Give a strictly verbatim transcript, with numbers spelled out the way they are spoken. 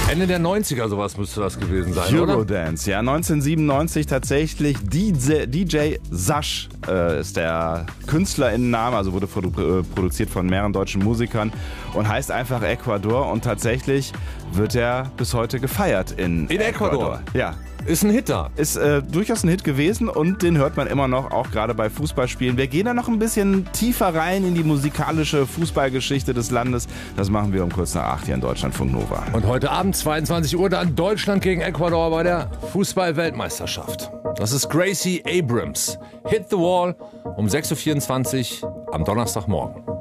Ende der neunziger sowas müsste das gewesen sein, oder? Eurodance, ja. neunzehnhundertsiebenundneunzig tatsächlich. D J Sash äh, ist der Künstlerinnenname, also wurde produ- äh, produziert von mehreren deutschen Musikern und heißt einfach Ecuador. Und tatsächlich wird er bis heute gefeiert in, In Ecuador? Ja. Ist ein Hit da. Ist äh, durchaus ein Hit gewesen und den hört man immer noch, auch gerade bei Fußballspielen. Wir gehen da noch ein bisschen tiefer rein in die musikalische Fußballgeschichte des Landes. Das machen wir um kurz nach acht hier in Deutschlandfunk Nova. Und heute Abend zweiundzwanzig Uhr dann Deutschland gegen Ecuador bei der Fußball-Weltmeisterschaft. Das ist Gracie Abrams. Hit the Wall um sechs Uhr vierundzwanzig am Donnerstagmorgen.